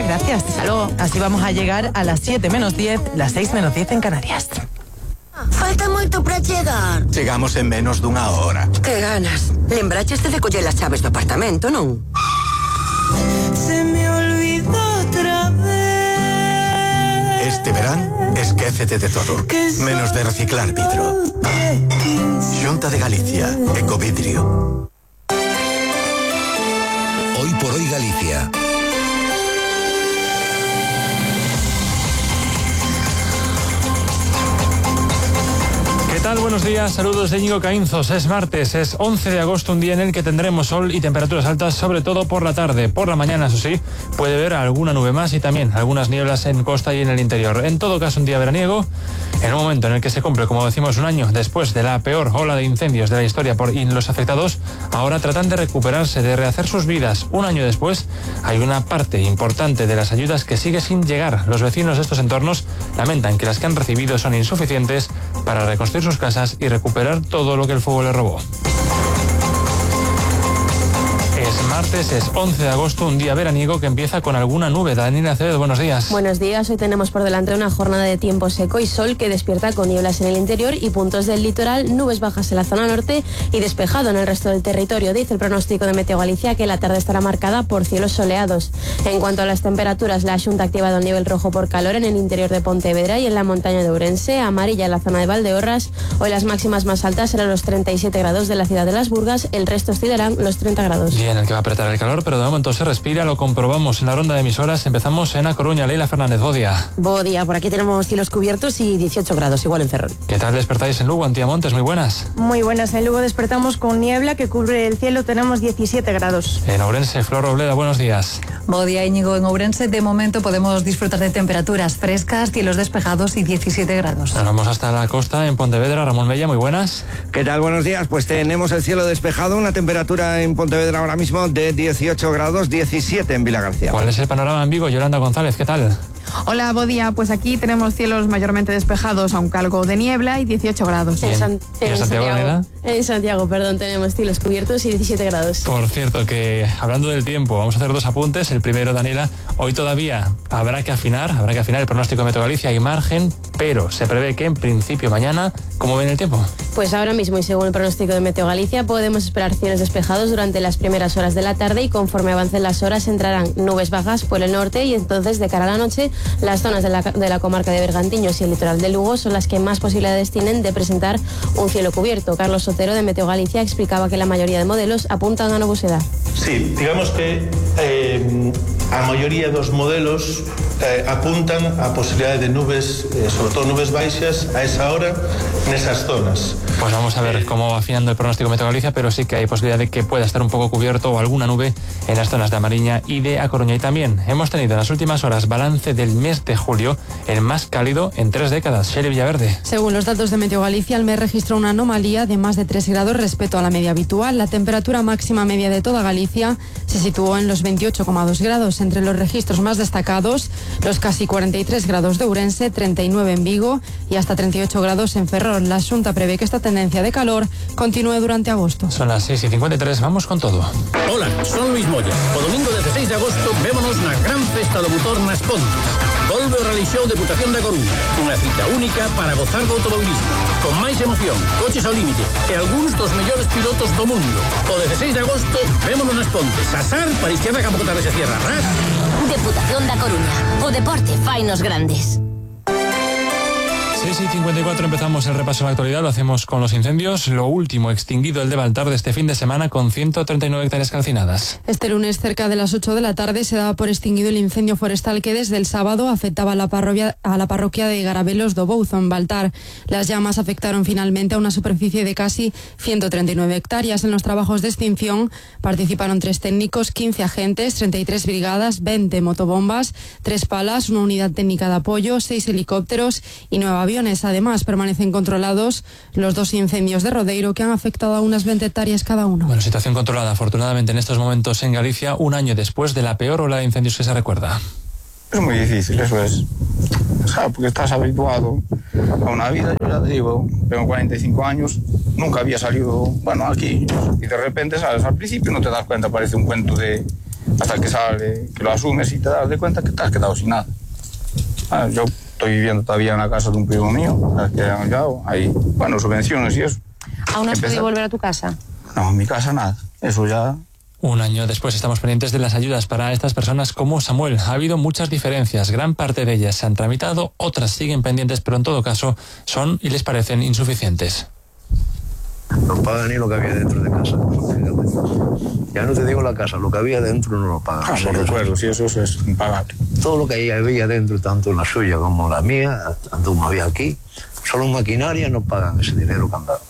gracias. Hasta luego. Así vamos a llegar a las 7 menos 10, las 6 menos 10 en Canarias. Falta moito para chegar. Chegamos en menos dunha hora. Que ganas. Lembrachaste de coller as chaves do apartamento, non? Se me olvidó otra vez. Este verán, esquécete de todo, menos de reciclar vidro. Xunta de Galicia, Ecovidrio. Hoy por hoy Galicia. ¿Qué tal? Buenos días, saludos de Íñigo Caínzos. Es martes, es 11 de agosto, un día en el que tendremos sol y temperaturas altas, sobre todo por la tarde. Por la mañana, eso sí, puede haber alguna nube más y también algunas nieblas en costa y en el interior. En todo caso, un día veraniego, en un momento en el que se cumple, como decimos, un año después de la peor ola de incendios de la historia y los afectados ahora tratan de recuperarse, de rehacer sus vidas. Un año después, hay una parte importante de las ayudas que sigue sin llegar. Los vecinos de estos entornos lamentan que las que han recibido son insuficientes para reconstruir sus casas y recuperar todo lo que el fuego les robó. Es martes, es 11 de agosto, un día veraniego que empieza con alguna nube. Daniela Acevedo, buenos días. Buenos días, hoy tenemos por delante una jornada de tiempo seco y sol que despierta con nieblas en el interior y puntos del litoral, nubes bajas en la zona norte y despejado en el resto del territorio. Dice el pronóstico de Meteo Galicia que la tarde estará marcada por cielos soleados. En cuanto a las temperaturas, la Xunta ha activado el nivel rojo por calor en el interior de Pontevedra y en la montaña de Ourense, amarilla en la zona de Valdeorras. Hoy las máximas más altas serán los 37 grados de la ciudad de Las Burgas, el resto oscilarán los 30 grados. Bien, el que va a apretar el calor, pero de momento se respira, lo comprobamos en la ronda de emisoras. Empezamos en A Coruña. Leila Fernández, Bodia. Bodia, por aquí tenemos cielos cubiertos y 18 grados, igual en Ferrol. ¿Qué tal despertáis en Lugo, Antía Montes? Muy buenas. Muy buenas, en Lugo despertamos con niebla que cubre el cielo, tenemos 17 grados. En Ourense, Flor Robleda, buenos días. Bodia, Íñigo, en Ourense de momento podemos disfrutar de temperaturas frescas, cielos despejados y 17 grados. Nos vamos hasta la costa, en Pontevedra. Ramón Mella, muy buenas. ¿Qué tal? Buenos días. Pues tenemos el cielo despejado, una temperatura en Pontevedra ahora mismo de 18 grados, 17 en Vilagarcía. ¿Cuál es el panorama en Vigo? Yolanda González, ¿qué tal? Hola, Bodia, pues aquí tenemos cielos mayormente despejados, aunque algo de niebla y 18 grados. En Santiago, tenemos cielos cubiertos y 17 grados. Por cierto, que hablando del tiempo, vamos a hacer dos apuntes. El primero, Daniela, hoy todavía habrá que afinar el pronóstico de Meteo Galicia, hay margen, pero se prevé que en principio mañana, ¿cómo ven el tiempo? Pues ahora mismo y según el pronóstico de Meteo Galicia podemos esperar cielos despejados durante las primeras horas de la tarde y conforme avancen las horas entrarán nubes bajas por el norte y entonces de cara a la noche las zonas de la comarca de Bergantiños y el litoral de Lugo son las que más posibilidades tienen de presentar un cielo cubierto. Carlos Sotero de Meteo Galicia explicaba que la mayoría de modelos apuntan a nubosidad. Sí, digamos que a maioría dos modelos apuntan a posibilidade de nubes, sobre todo nubes baixas, a esa hora, nesas zonas. Pues vamos a ver cómo va afinando el pronóstico Meteo Galicia, pero sí que hay posibilidad de que pueda estar un poco cubierto o alguna nube en las zonas de A Mariña y de A Coruña. Y también hemos tenido en las últimas horas balance del mes de julio, el más cálido en 3 décadas. Shelley Villaverde. Según los datos de Meteo Galicia, el mes registró una anomalía de más de 3 grados respecto a la media habitual. La temperatura máxima media de toda Galicia se situó en los 28,2 grados. Entre los registros más destacados, los casi 43 grados de Ourense, 39 en Vigo y hasta 38 grados en Ferrol. La Xunta prevé que esta tendencia de calor continúe durante agosto. Son las 6:53, vamos con todo. Hola, son Luis Moya. O domingo 16 de agosto vémonos na gran festa do motor nas Pontes. Volve o Rally Show Deputación da Coruña. Unha cita única para gozar do automobilismo. Con máis emoción, coches ao límite e algúns dos mellores pilotos do mundo. O 16 de agosto vémonos nas Pontes. Asar para izquierda Campo Tarde se cierra. Ras. Deputación da Coruña. O deporte fainos grandes. 6:54 empezamos el repaso de la actualidad, lo hacemos con los incendios. Lo último extinguido el de Baltar de este fin de semana con 139 hectáreas calcinadas. Este lunes cerca de las 8 de la tarde se daba por extinguido el incendio forestal que desde el sábado afectaba a la parroquia de Garabelos do Bouzo en Baltar. Las llamas afectaron finalmente a una superficie de casi 139 hectáreas. En los trabajos de extinción participaron 3 técnicos, 15 agentes, 33 brigadas, 20 motobombas, 3 palas, una unidad técnica de apoyo, 6 helicópteros y 9 aviones. Además, permanecen controlados los 2 incendios de Rodeiro que han afectado a unas 20 hectáreas cada uno. Bueno, situación controlada, afortunadamente, en estos momentos en Galicia, un año después de la peor ola de incendios que se recuerda. Es muy difícil, eso es. O sea, porque estás habituado a una vida, yo ya te digo, tengo 45 años, nunca había salido, aquí, y de repente, ¿sabes? Al principio no te das cuenta, parece un cuento de hasta que sale, que lo asumes y te das de cuenta que te has quedado sin nada. Yo estoy viviendo todavía en la casa de un primo mío, que han llegado, hay, subvenciones y eso. ¿Aún has podido volver a tu casa? No, en mi casa nada, eso ya... Un año después estamos pendientes de las ayudas para estas personas como Samuel. Ha habido muchas diferencias, gran parte de ellas se han tramitado, otras siguen pendientes, pero en todo caso son y les parecen insuficientes. No pagan ni lo que había dentro de casa. Ya no te digo la casa, lo que había dentro no lo pagan. Por supuesto, si eso es impagable. Todo lo que había dentro, tanto la suya como la mía, tanto como había aquí, solo en maquinaria no pagan ese dinero que han dado.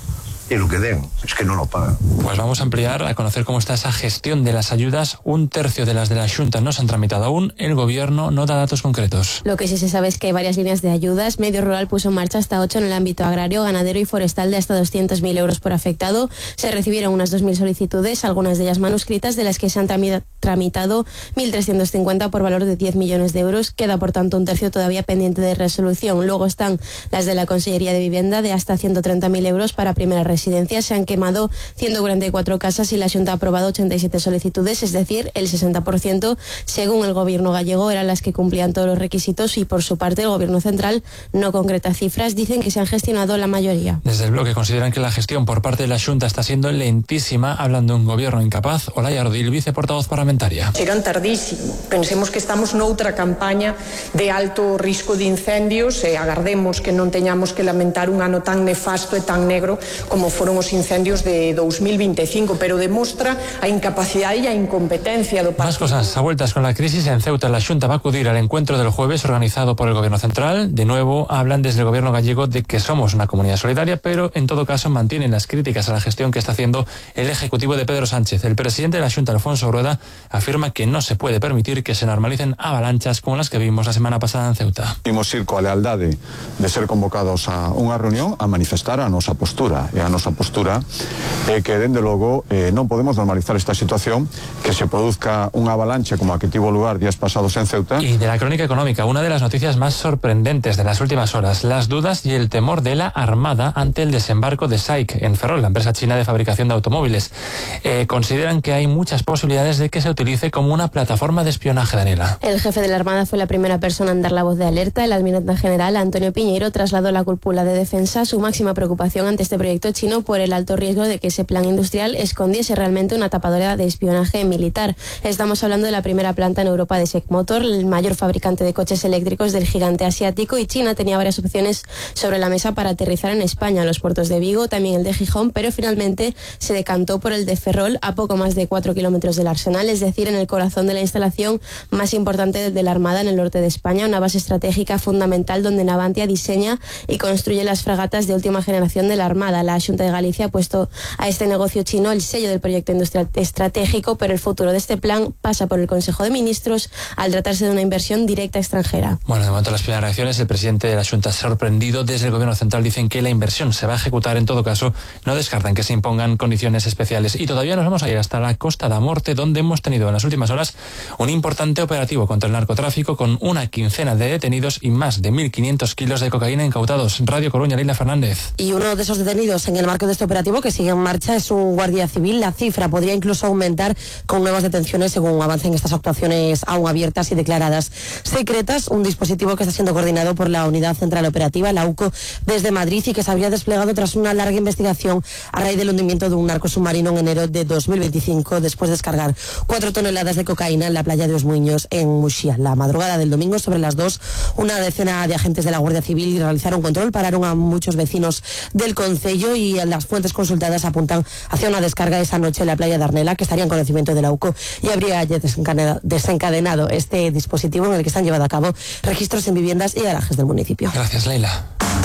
Y lo que den, es que no lo pagan. Pues vamos a ampliar, a conocer cómo está esa gestión de las ayudas. 1/3 de las de la Xunta no se han tramitado aún. El gobierno no da datos concretos. Lo que sí se sabe es que hay varias líneas de ayudas. Medio Rural puso en marcha hasta 8 en el ámbito agrario, ganadero y forestal de hasta 200.000 euros por afectado. Se recibieron unas 2.000 solicitudes, algunas de ellas manuscritas, de las que se han tramitado 1.350 por valor de 10 millones de euros. Queda, por tanto, 1/3 todavía pendiente de resolución. Luego están las de la Consellería de Vivienda, de hasta 130.000 euros para primera residencia. Se han quemado 144 casas y la Xunta ha aprobado 87 solicitudes, es decir, el 60%. Según el gobierno gallego, eran las que cumplían todos los requisitos y, por su parte, el gobierno central no concreta cifras. Dicen que se han gestionado la mayoría. Desde el bloque consideran que la gestión por parte de la Xunta está siendo lentísima, hablando de un gobierno incapaz. Olaya Rodil, viceportavoz parlamentaria. Chegan tardísimo. Pensemos que estamos noutra campaña de alto risco de incendios e agardemos que non teñamos que lamentar un ano tan nefasto e tan negro como foron os incendios de 2025, pero demostra a incapacidade e a incompetencia do Más cosas a vueltas con la crisis. En Ceuta la Xunta va a acudir al encuentro del jueves organizado por el gobierno central. De nuevo hablan desde el gobierno gallego de que somos una comunidad solidaria, pero en todo caso mantienen las críticas a la gestión que está haciendo el ejecutivo de Pedro Sánchez. El presidente de la Xunta, Alfonso Rueda, afirma que no se puede permitir que se normalicen avalanchas como las que vimos la semana pasada en Ceuta. Imos ir coa lealdade de ser convocados a unha reunión a manifestar a nosa postura. E a nosa postura é que, dende logo, non podemos normalizar esta situación, que se produzca unha avalancha como a que tivo lugar días pasados en Ceuta. Y de la crónica económica, una de las noticias más sorprendentes de las últimas horas, las dudas y el temor de la Armada ante el desembarco de SAIC en Ferrol, la empresa china de fabricación de automóviles. Consideran que hay muchas posibilidades de que se utilice como una plataforma de espionaje, Daniela. El jefe de la Armada fue la primera persona en dar la voz de alerta. El almirante general Antonio Piñeiro trasladó a la cúpula de defensa su máxima preocupación ante este proyecto chino por el alto riesgo de que ese plan industrial escondiese realmente una tapadera de espionaje militar. Estamos hablando de la primera planta en Europa de SEC Motor, el mayor fabricante de coches eléctricos del gigante asiático, y China tenía varias opciones sobre la mesa para aterrizar en España, los puertos de Vigo, también el de Gijón, pero finalmente se decantó por el de Ferrol, a poco más de 4 kilómetros del Arsenal, es decir, en el corazón de la instalación más importante de la Armada en el norte de España, una base estratégica fundamental donde Navantia diseña y construye las fragatas de última generación de la Armada. La Xunta de Galicia ha puesto a este negocio chino el sello del proyecto industrial estratégico, pero el futuro de este plan pasa por el Consejo de Ministros al tratarse de una inversión directa extranjera. Bueno, de momento las primeras reacciones, el presidente de la Xunta sorprendido. Desde el gobierno central dicen que la inversión se va a ejecutar. En todo caso, no descartan que se impongan condiciones especiales. Y todavía nos vamos a ir hasta la Costa da Morte, donde hemos tenido en las últimas horas un importante operativo contra el narcotráfico, con una quincena de detenidos y más de 1.500 kilos de cocaína incautados. Radio Coruña, Leila Fernández. Y uno de esos detenidos en el marco de este operativo, que sigue en marcha, es un guardia civil. La cifra podría incluso aumentar con nuevas detenciones según avancen estas actuaciones aún abiertas y declaradas secretas. Un dispositivo que está siendo coordinado por la Unidad Central Operativa, la UCO, desde Madrid, y que se habría desplegado tras una larga investigación a raíz del hundimiento de un narco submarino en enero de 2025, después de descargar 4 toneladas de cocaína en la playa de Os Muiños, en Muxía. La madrugada del domingo, sobre las 2, una decena de agentes de la Guardia Civil realizaron control, pararon a muchos vecinos del concello, y las fuentes consultadas apuntan hacia una descarga esa noche en la playa de Arnela, que estaría en conocimiento de la UCO, y habría ya desencadenado este dispositivo, en el que se han llevado a cabo registros en viviendas y garajes del municipio. Gracias, Leila.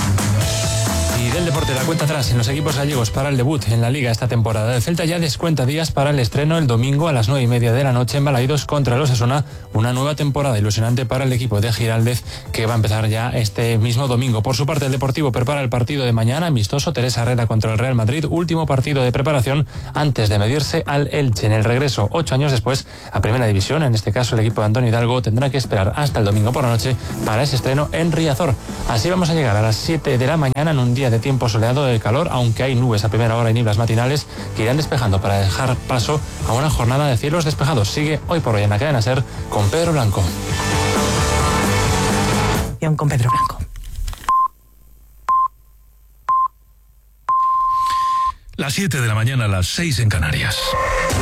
Y del deporte, la cuenta atrás en los equipos gallegos para el debut en la Liga esta temporada. El Celta ya descuenta días para el estreno el domingo a las 9:30 de la noche en Balaidos contra el Osasuna. Una nueva temporada ilusionante para el equipo de Giraldez, que va a empezar ya este mismo domingo. Por su parte, el Deportivo prepara el partido de mañana, amistoso, Teresa Herrera contra el Real Madrid, último partido de preparación antes de medirse al Elche. En el regreso, 8 años después, a Primera División, en este caso el equipo de Antonio Hidalgo tendrá que esperar hasta el domingo por la noche para ese estreno en Riazor. Así vamos a llegar a las 7 de la mañana en un día de tiempo soleado de calor, aunque hay nubes a primera hora y nieblas matinales que irán despejando para dejar paso a una jornada de cielos despejados. Sigue Hoy por Hoy en la cadena SER con Pedro Blanco. Con Pedro Blanco. Las 7 de la mañana, las 6 en Canarias.